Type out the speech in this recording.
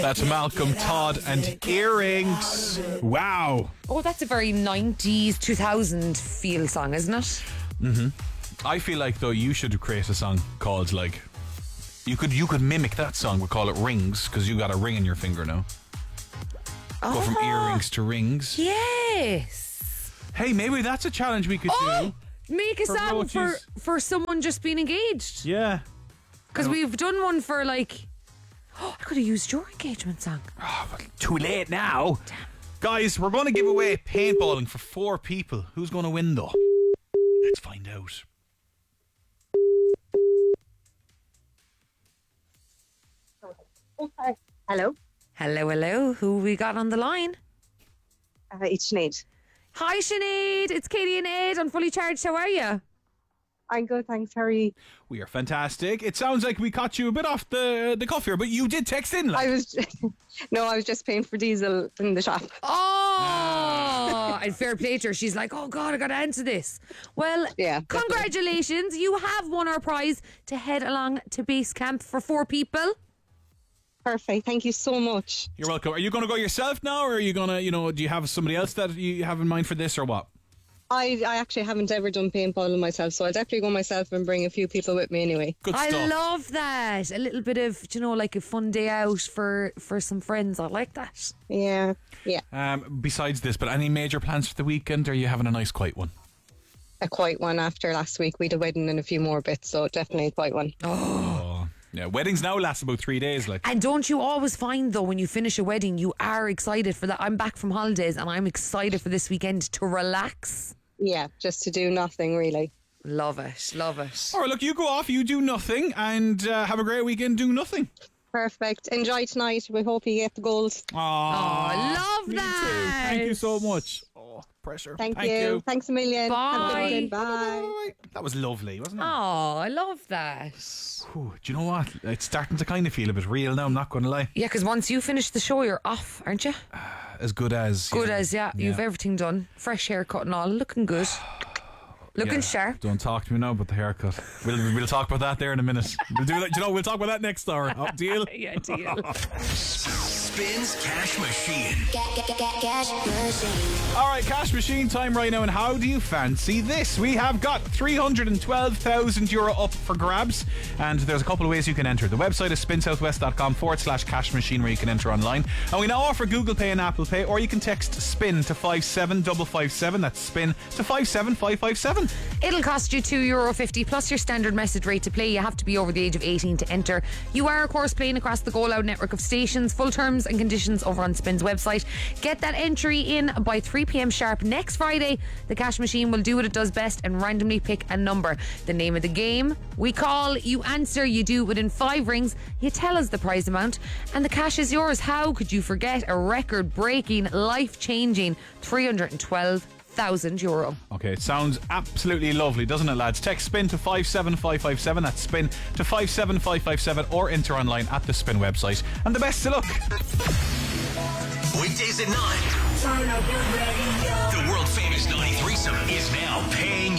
That's Malcolm Todd and Earrings. Wow. Oh, that's a very 90s, 2000 feel song, isn't it? I feel like, though, you should create a song called, like... You could mimic that song. We'll call it Rings, because you got a ring in your finger now. Go from earrings to rings. Yes. Hey, maybe that's a challenge we could do. Make a song for someone just being engaged. Yeah. Because we've done one for like... I could have used your engagement song. Oh, well, too late now. Damn. Guys, we're going to give away paintballing for 4 people. Who's going to win, though? Let's find out. Hello. Hello. Who we got on the line? It's Sinead. Hi, Sinead. It's Katie and Ed on Fully Charged. How are you? I'm good, thanks. How are you? We are fantastic. It sounds like we caught you a bit off the cuff here, but you did text in. Like. I was just paying for diesel in the shop. Oh, and fair play to her. She's like, oh God, I got to answer this. Well, yeah, congratulations. You have won our prize to head along to base camp for 4 people. Perfect. Thank you so much. You're welcome. Are you going to go yourself now, or are you going to, do you have somebody else that you have in mind for this, or what? I actually haven't ever done paintballing myself, so I'd definitely go myself and bring a few people with me anyway. Good stuff. I love that. A little bit of, like a fun day out for some friends. I like that. Yeah. Besides this, but any major plans for the weekend, or are you having a nice quiet one? A quiet one after last week. We had a wedding and a few more bits, so definitely a quiet one. Oh. Yeah, weddings now last about 3 days. Like. And don't you always find, though, when you finish a wedding, you are excited for that? I'm back from holidays and I'm excited for this weekend to relax. Yeah, just to do nothing, really. Love it. All right, look, you go off, you do nothing, and have a great weekend doing nothing. Perfect. Enjoy tonight. We hope you get the goals. Oh, love that. Thank you so much. Oh, pressure. Thank you. Thanks a million. Bye. Bye. That was lovely, wasn't it? Oh, I love that. Ooh, do you know what? It's starting to kind of feel a bit real now, I'm not going to lie. Yeah, because once you finish the show, you're off, aren't you? As good as. Yeah. You've everything done. Fresh haircut and all. Looking good. Looking sharp. Don't talk to me now about the haircut. We'll talk about that there in a minute. We'll do that. We'll talk about that next hour. Oh, deal? Yeah, deal. Spins Cash Machine. Cash Machine. All right, Cash Machine time right now. And how do you fancy this? We have got €312,000 up for grabs. And there's a couple of ways you can enter. The website is spinsouthwest.com/cash machine, where you can enter online. And we now offer Google Pay and Apple Pay, or you can text SPIN to 57557. That's SPIN to 57557. It'll cost you €2.50 plus your standard message rate to play. You have to be over the age of 18 to enter. You are, of course, playing across the Go Loud network of stations. Full terms and conditions over on Spin's website. Get that entry in by 3 p.m. sharp next Friday. The Cash Machine will do what it does best and randomly pick a number. The name of the game: we call, you answer, you do it within 5 rings, you tell us the prize amount, and the cash is yours. How could you forget a record-breaking, life-changing €312,000? Okay, it sounds absolutely lovely, doesn't it, lads? Text SPIN to 57557. That's SPIN to 57557, or enter online at the Spin website. And the best of luck. Weekdays at 9. Turn up your radio. The world famous 93.7 is now paying